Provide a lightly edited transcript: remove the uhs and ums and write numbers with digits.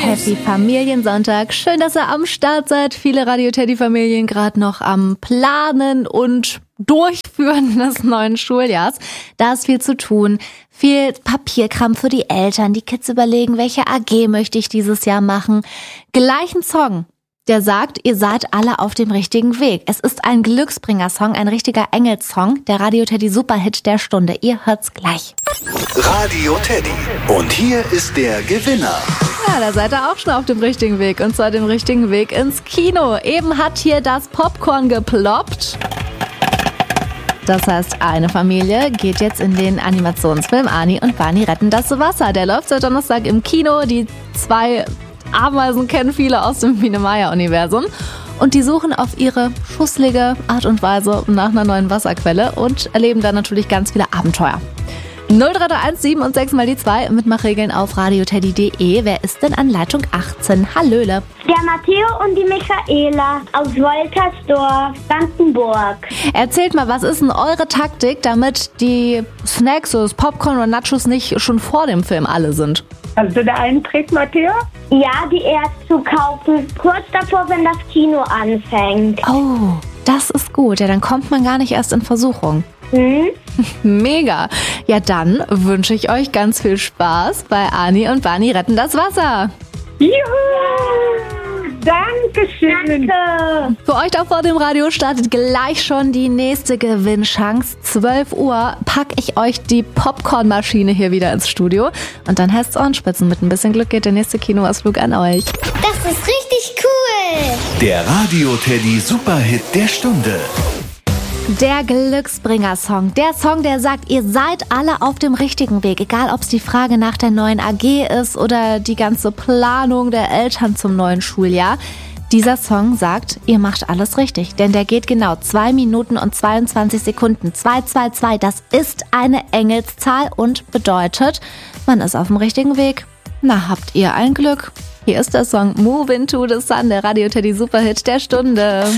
Happy Familiensonntag. Schön, dass ihr am Start seid. Viele Radio Teddy Familien gerade noch am Planen und Durchführen des neuen Schuljahrs. Da ist viel zu tun. Viel Papierkram für die Eltern. Die Kids überlegen, welche AG möchte ich dieses Jahr machen. Gleich ein Song, der sagt, ihr seid alle auf dem richtigen Weg. Es ist ein Glücksbringer-Song, ein richtiger Engelssong, der Radio Teddy Superhit der Stunde. Ihr hört's gleich. Radio Teddy. Und hier ist der Gewinner. Ja, da seid ihr auch schon auf dem richtigen Weg. Und zwar dem richtigen Weg ins Kino. Eben hat hier das Popcorn geploppt. Das heißt, eine Familie geht jetzt in den Animationsfilm Ani und Barney retten das Wasser. Der läuft seit Donnerstag im Kino. Die 2 Ameisen kennen viele aus dem Biene-Meier-Universum. Und die suchen auf ihre schusselige Art und Weise nach einer neuen Wasserquelle und erleben dann natürlich ganz viele Abenteuer. 0331 7 und 6 mal die 2, Mitmachregeln auf radioteddy.de. Wer ist denn an Leitung 18? Hallöle. Der Matteo und die Michaela aus Woltersdorf, Brandenburg. Erzählt mal, was ist denn eure Taktik, damit die Snacks, so das Popcorn oder Nachos nicht schon vor dem Film alle sind? Hast du da einen Trick, Matteo? Ja, die erst zu kaufen, kurz davor, wenn das Kino anfängt. Oh, das ist gut. Ja, dann kommt man gar nicht erst in Versuchung. Mega. Ja, dann wünsche ich euch ganz viel Spaß bei Ani und Barney retten das Wasser. Juhu! Dankeschön. Danke. Für euch da vor dem Radio startet gleich schon die nächste Gewinnchance. 12 Uhr packe ich euch die Popcornmaschine hier wieder ins Studio. Und dann heißt's Ohrenspitzen. Mit ein bisschen Glück geht der nächste Kinoausflug an euch. Das ist richtig cool. Der Radio Teddy Superhit der Stunde. Der Glücksbringer-Song. Der Song, der sagt, ihr seid alle auf dem richtigen Weg. Egal, ob es die Frage nach der neuen AG ist oder die ganze Planung der Eltern zum neuen Schuljahr. Dieser Song sagt, ihr macht alles richtig. Denn der geht genau 2 Minuten und 22 Sekunden. 222, das ist eine Engelszahl und bedeutet, man ist auf dem richtigen Weg. Na, habt ihr ein Glück. Hier ist der Song Move Into the Sun, der Radio Teddy Superhit der Stunde.